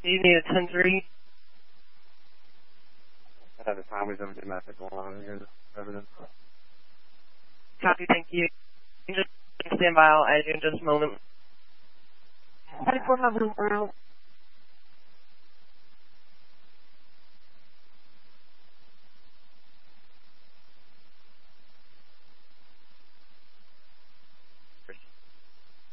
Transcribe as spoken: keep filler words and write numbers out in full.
Do you need a ten three? At the time, we don't get message going on here. Evidence. Copy, thank you. You just stand by, I'll add you in just a moment. twenty-four hundred route.